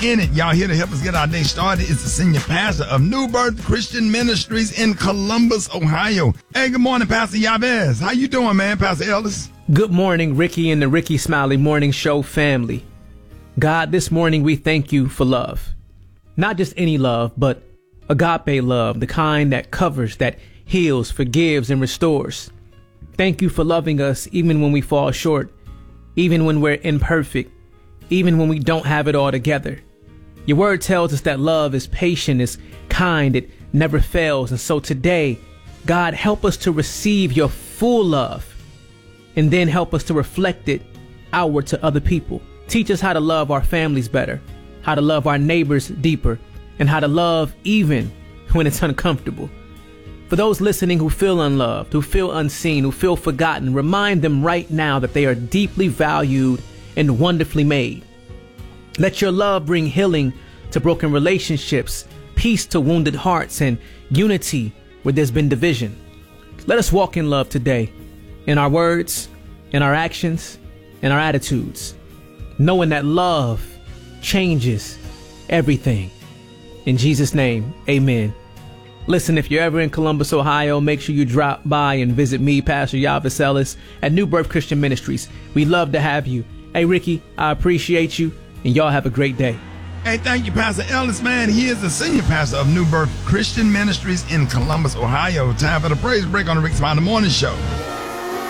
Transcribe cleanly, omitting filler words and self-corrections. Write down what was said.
in it. Y'all here to help us get our day started. It's the senior pastor of New Birth Christian Ministries in Columbus, Ohio. Hey, good morning, Pastor Yabez. How you doing, man, Pastor Ellis? Good morning, Ricky and the Ricky Smiley Morning Show family. God, this morning we thank you for love. Not just any love, but agape love, the kind that covers, that heals, forgives, and restores. Thank you for loving us even when we fall short, even when we're imperfect, even when we don't have it all together. Your word tells us that love is patient, is kind, it never fails. And so today, God, help us to receive your full love and then help us to reflect it outward to other people. Teach us how to love our families better, how to love our neighbors deeper, and how to love even when it's uncomfortable. For those listening who feel unloved, who feel unseen, who feel forgotten, remind them right now that they are deeply valued and wonderfully made. Let your love bring healing to broken relationships, peace to wounded hearts, and unity where there's been division. Let us walk in love today, in our words, in our actions, in our attitudes, knowing that love changes everything. In Jesus' name, amen. Listen, if you're ever in Columbus, Ohio, make sure you drop by and visit me, Pastor Yabez Ellis, at New Birth Christian Ministries. We'd love to have you. Hey, Ricky, I appreciate you, and y'all have a great day. Hey, thank you, Pastor Ellis, man. He is the senior pastor of New Birth Christian Ministries in Columbus, Ohio. Time for the praise break on the Ricky Smiley Morning Show.